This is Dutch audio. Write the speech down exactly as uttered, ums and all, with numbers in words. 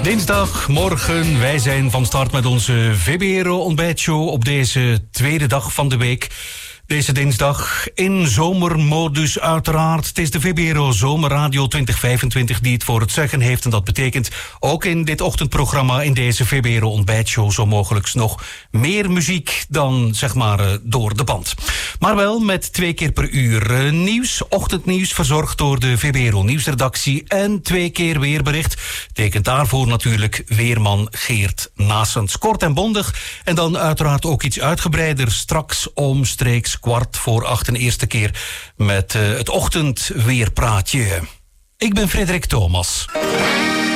Dinsdagmorgen, wij zijn van start met onze V B R O ontbijtshow op deze tweede dag van de week. Deze dinsdag in zomermodus uiteraard. Het is de V B R O Zomerradio twintig vijfentwintig die het voor het zeggen heeft. En dat betekent ook in dit ochtendprogramma, in deze V B R O ontbijtshow, zo mogelijk nog meer muziek dan zeg maar door de band. Maar wel met twee keer per uur nieuws. Ochtendnieuws verzorgd door de V B R O nieuwsredactie. En twee keer weerbericht. Tekent daarvoor natuurlijk weerman Geert Naessens. Kort en bondig. En dan uiteraard ook iets uitgebreider. Straks omstreeks kwart voor acht een eerste keer met uh, het ochtendweerpraatje. Ik ben Frederik Thomas.